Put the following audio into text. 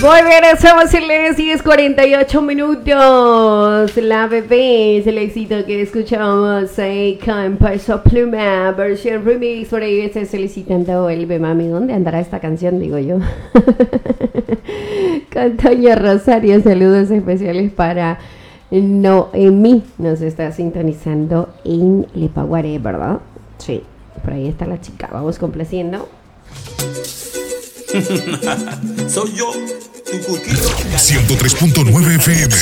Muy bien, estamos en las 10:48 minutos. La bebé es el éxito que escuchamos con Peso Pluma, versión remix. Por ahí está solicitando el Mami. ¿Dónde andará esta canción? Digo yo. Con Toño Rosario, saludos especiales para Noemí. Nos está sintonizando en Lipaguaré, ¿verdad? Sí, por ahí está la chica. Vamos complaciendo. Soy yo, tu cuquito. 103.9 FM.